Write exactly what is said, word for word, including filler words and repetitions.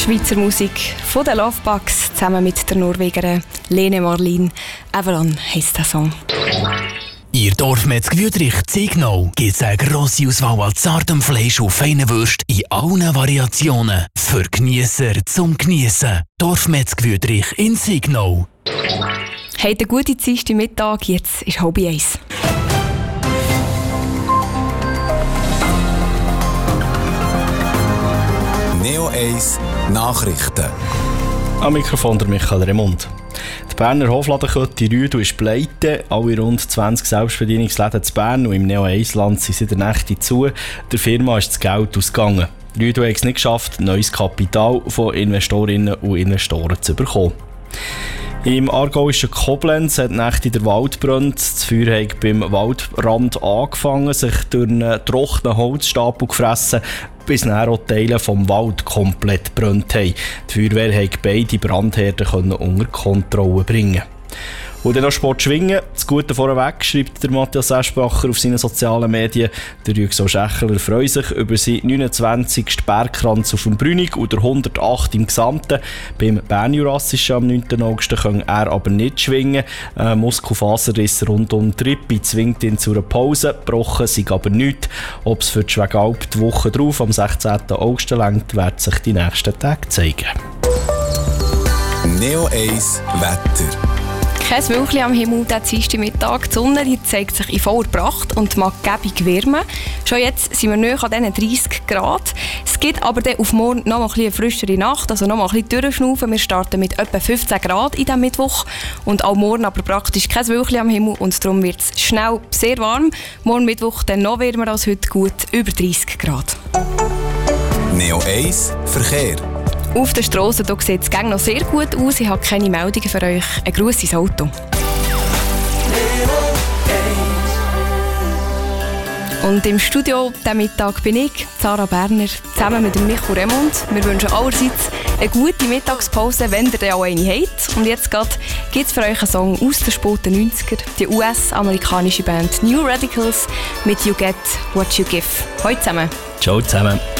Schweizer Musik von den Lovebugs zusammen mit der Norwegerin Lene Marlin. Avalon heisst der Song. Ihr Dorfmetzger Wüthrich Ziegnau gibt es eine grosse Auswahl an zartem Fleisch und feinen Würsten in allen Variationen. Für Geniesser zum Geniessen. Dorfmetzger Wüthrich in Ziegnau. Habt eine gute Zeit im Mittag, jetzt ist Hobby eins. Neo eins Nachrichten. Am Mikrofon der Michael Remund. Die Berner Hofladenkette Rüdu ist pleite. Alle rund zwanzig Selbstbedienungsläden zu Bern und im Neo eins Land sind seit der Nächte zu. Der Firma ist das Geld ausgegangen. Rüdu hat es nicht geschafft, neues Kapital von Investorinnen und Investoren zu bekommen. Im aargauischen Koblenz hat die Nächte der Wald gebrannt. Das Feuer hat beim Waldrand angefangen, sich durch einen trockenen Holzstapel gefressen, bis nachher auch Teile vom Wald komplett gebrannt haben. Die Feuerwehr konnte beide Brandherde unter Kontrolle bringen. Und dann noch Sport schwingen. Das Gute vorweg, schreibt der Matthias Eschbacher auf seinen sozialen Medien. Der Rügsau Schächeler freut sich über seinen neunundzwanzigsten Bergkranz auf dem Brünig und der hundertacht im Gesamten. Beim Bernjurassischen am neunten August kann er aber nicht schwingen. Ein Muskelfaserriss rund um die Rippe zwingt ihn zu einer Pause. Gebrochen sei aber nichts. Ob es für die Schwegalp die Woche drauf, am sechzehnten August lenkt, wird sich die nächsten Tage zeigen. Neo eins Wetter. Kein Wölkchen am Himmel, der Dienstag Mittag. Die Sonne die zeigt sich in voller Pracht und mag gäbig wärmen. Schon jetzt sind wir nahe an diesen dreissig Grad. Es gibt aber dann auf morgen noch mal eine frischere Nacht, also noch mal ein bisschen durchschnaufen. Wir starten mit etwa fünfzehn Grad in diesem Mittwoch. Und auch morgen aber praktisch kein Wölkchen am Himmel und darum wird es schnell sehr warm. Morgen Mittwoch dann noch wärmer als heute, gut über dreissig Grad. Neo eins Verkehr. Auf der Strasse sieht es noch sehr gut aus. Ich habe keine Meldungen für euch. Ein Gruß ins Auto. Und im Studio diesen Mittag bin ich, Sarah Berner, zusammen mit dem Michael Remund. Wir wünschen allerseits eine gute Mittagspause, wenn ihr auch eine habt. Und jetzt gibt es für euch einen Song aus den späten neunziger, die U S-amerikanische Band New Radicals mit You Get What You Give. Hallo zusammen. Ciao zusammen.